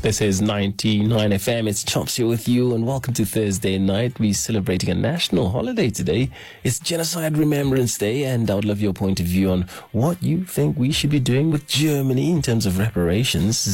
This is 99 FM. It's Chops here with you, and welcome to Thursday night. We're celebrating a national holiday today. It's Genocide Remembrance Day, and I would love your point of view on what you think we should be doing with Germany in terms of reparations.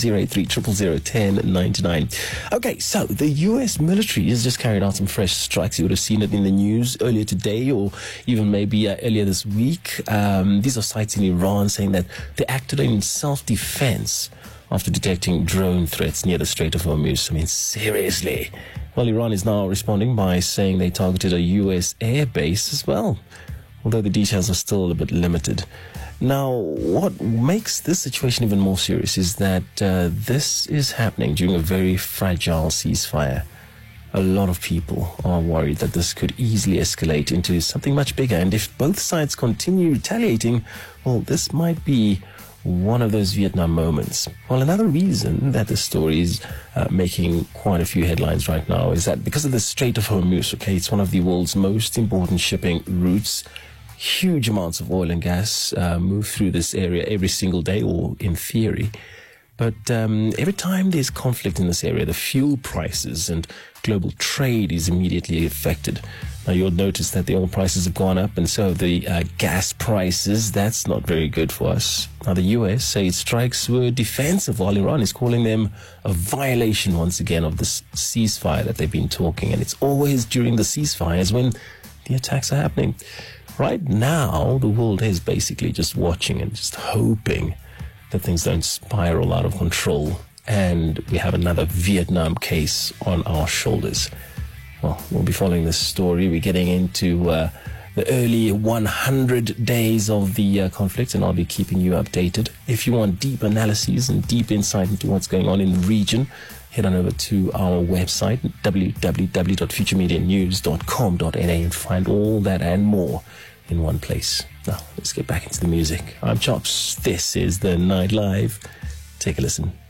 083-000-1099. Okay, so the U.S. military has just carried out some fresh strikes. You would have seen it in the news earlier today, or even maybe earlier this week. These are sites in Iran saying that they acted in self-defense after detecting drone threats near the Strait of Hormuz. I mean, seriously. Well, Iran is now responding by saying they targeted a U.S. air base as well, although the details are still a bit limited. Now, what makes this situation even more serious is that this is happening during a very fragile ceasefire. A lot of people are worried that this could easily escalate into something much bigger, and if both sides continue retaliating, well, this might be one of those Vietnam moments. Well, another reason that the story is making quite a few headlines right now is that because of the Strait of Hormuz, okay, it's one of the world's most important shipping routes. Huge amounts of oil and gas move through this area every single day, or in theory. But every time there's conflict in this area, the fuel prices and global trade is immediately affected. Now, you'll notice that the oil prices have gone up, and so the gas prices. That's not very good for us. Now, the U.S. say its strikes were defensive, while Iran is calling them a violation, once again, of this ceasefire that they've been talking. And it's always during the ceasefires when the attacks are happening. Right now, the world is basically just watching and just hoping that things don't spiral out of control and we have another Vietnam case on our shoulders. Well, we'll be following this story. We're getting into the early 100 days of the conflict, and I'll be keeping you updated. If you want deep analyses and deep insight into what's going on in the region, head on over to our website, www.futuremedianews.com.na, and find all that and more in one place. Now, let's get back into the music. I'm Chops. This is The Night Live. Take a listen.